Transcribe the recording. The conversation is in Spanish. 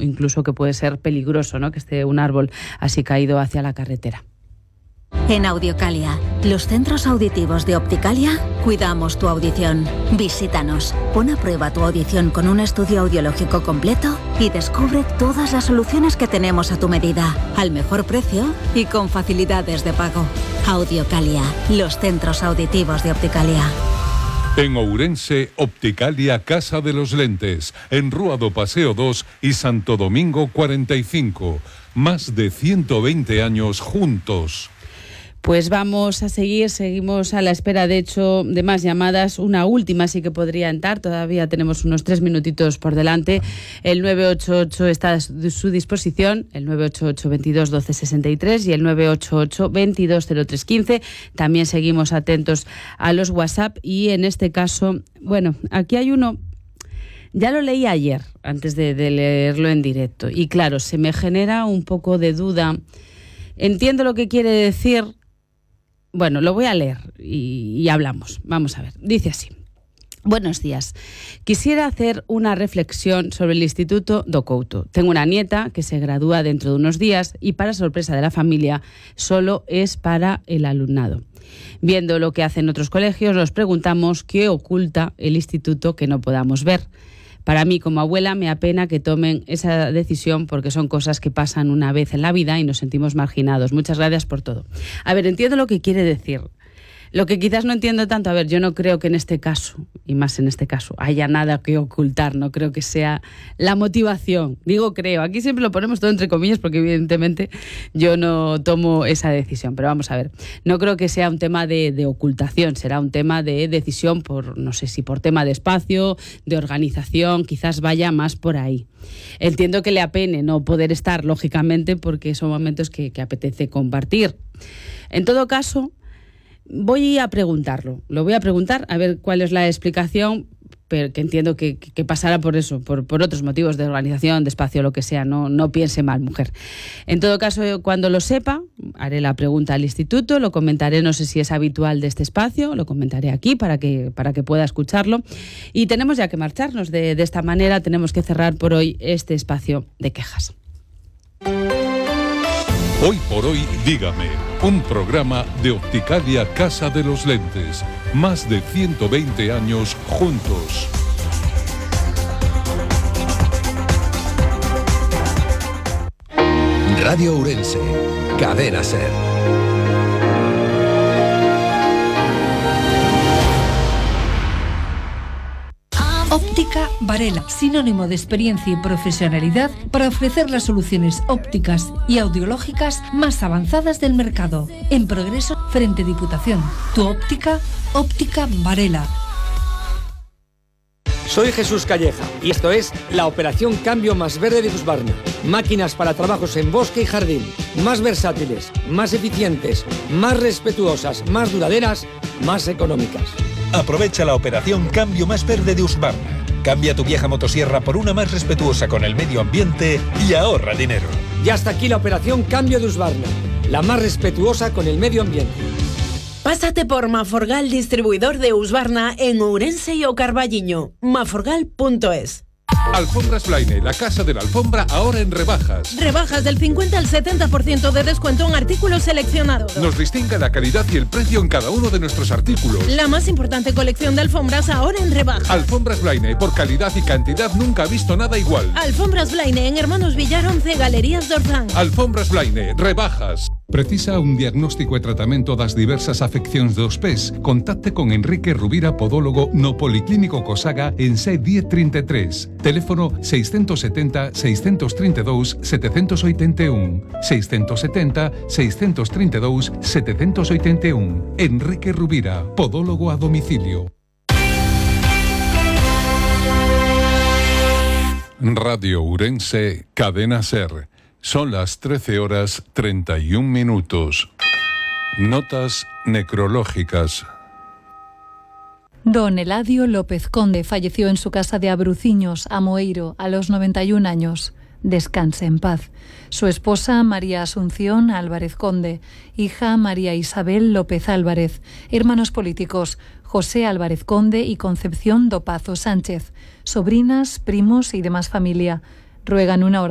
incluso que puede ser peligroso, ¿no?, que esté un árbol así caído hacia la carretera. En Audiocalia, los centros auditivos de Opticalia, cuidamos tu audición. Visítanos, pon a prueba tu audición con un estudio audiológico completo y descubre todas las soluciones que tenemos a tu medida, al mejor precio y con facilidades de pago. Audiocalia, los centros auditivos de Opticalia. En Ourense, Opticalia Casa de los Lentes, en Rúa do Paseo 2 y Santo Domingo 45. Más de 120 años juntos. Pues vamos a seguimos a la espera, de hecho, de más llamadas. Una última sí que podría entrar, todavía tenemos unos 3 minutitos por delante. El 988 está a su disposición, el 988 22 12 63 y el 988 22 03 15. También seguimos atentos a los WhatsApp y en este caso, bueno, aquí hay uno, ya lo leí ayer antes de leerlo en directo y claro, se me genera un poco de duda. Entiendo lo que quiere decir. Bueno, lo voy a leer y hablamos. Vamos a ver. Dice así. Buenos días. Quisiera hacer una reflexión sobre el Instituto do Couto. Tengo una nieta que se gradúa dentro de unos días y, para sorpresa de la familia, solo es para el alumnado. Viendo lo que hacen otros colegios, nos preguntamos qué oculta el instituto que no podamos ver. Para mí, como abuela, me apena que tomen esa decisión porque son cosas que pasan una vez en la vida y nos sentimos marginados. Muchas gracias por todo. A ver, entiendo lo que quiere decir. Lo que quizás no entiendo tanto, a ver, yo no creo que en este caso, y más en este caso, haya nada que ocultar, no creo que sea la motivación. Digo creo, aquí siempre lo ponemos todo entre comillas porque evidentemente yo no tomo esa decisión, pero vamos a ver, no creo que sea un tema de ocultación, será un tema de decisión por, no sé si por tema de espacio, de organización, quizás vaya más por ahí. Entiendo que le apene no poder estar, lógicamente, porque son momentos que apetece compartir. En todo caso, voy a preguntarlo, lo voy a preguntar a ver cuál es la explicación, pero que entiendo que pasará por eso, por otros motivos de organización, de espacio, lo que sea, no piense mal, mujer. En todo caso, cuando lo sepa, haré la pregunta al instituto, lo comentaré, no sé si es habitual de este espacio, lo comentaré aquí para que pueda escucharlo. Y tenemos ya que marcharnos de esta manera, tenemos que cerrar por hoy este espacio de quejas. Hoy por hoy, dígame, un programa de Opticalia Casa de los Lentes. Más de 120 años juntos. Radio Ourense, Cadena SER. Óptica Varela, sinónimo de experiencia y profesionalidad para ofrecer las soluciones ópticas y audiológicas más avanzadas del mercado. En progreso, frente Diputación. Tu óptica, Óptica Varela. Soy Jesús Calleja y esto es la operación Cambio Más Verde de Husqvarna. Máquinas para trabajos en bosque y jardín, más versátiles, más eficientes, más respetuosas, más duraderas, más económicas. Aprovecha la operación Cambio Más Verde de Husqvarna. Cambia tu vieja motosierra por una más respetuosa con el medio ambiente y ahorra dinero. Y hasta aquí la operación Cambio de Husqvarna, la más respetuosa con el medio ambiente. Pásate por Maforgal, distribuidor de Husqvarna en Ourense y O Carballiño. maforgal.es. Alfombras Blaine, la casa de la alfombra, ahora en rebajas. Rebajas del 50 al 70% de descuento en artículos seleccionados. Nos distingue la calidad y el precio en cada uno de nuestros artículos. La más importante colección de alfombras ahora en rebajas. Alfombras Blaine, por calidad y cantidad nunca ha visto nada igual. Alfombras Blaine en Hermanos Villar 11, Galerías d'Orzán. Alfombras Blaine, rebajas. Precisa un diagnóstico e tratamento das diversas afeccións dos pés? Contacte con Enrique Rubira, podólogo no Policlínico Cosaga en C 1033. Teléfono 670 632 781. 670 632 781. Enrique Rubira, podólogo a domicilio. Radio Ourense, Cadena SER. Son las 13:31. Notas necrológicas. Don Eladio López Conde falleció en su casa de Abruciños, Amoeiro, a los 91 años. Descanse en paz. Su esposa, María Asunción Álvarez Conde, hija María Isabel López Álvarez, hermanos políticos José Álvarez Conde y Concepción Dopazo Sánchez, sobrinas, primos y demás familia, ruegan una oración